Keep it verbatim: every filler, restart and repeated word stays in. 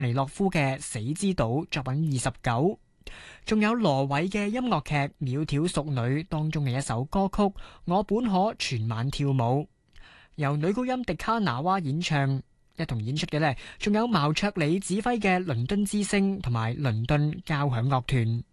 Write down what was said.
尼洛夫嘅《死之島》作品二十九，仲有羅偉嘅音樂劇《窈窕淑女》當中嘅一首歌曲《我本可全晚跳舞》，由女高音迪卡拿娃演唱。一同演出嘅呢，仲有茅卓里指揮嘅倫敦之聲同埋倫敦交響樂團。